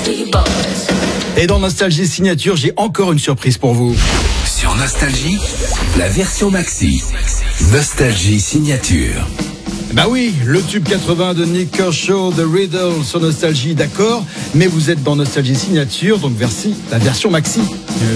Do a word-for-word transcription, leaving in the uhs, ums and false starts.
Et dans Nostalgie Signature, j'ai encore une surprise pour vous. Sur Nostalgie, la version maxi. Nostalgie Signature. Bah oui, le tube quatre-vingts de Nick Kershaw, The Riddle sur Nostalgie, d'accord, mais vous êtes dans Nostalgie Signature, donc versi, la version maxi.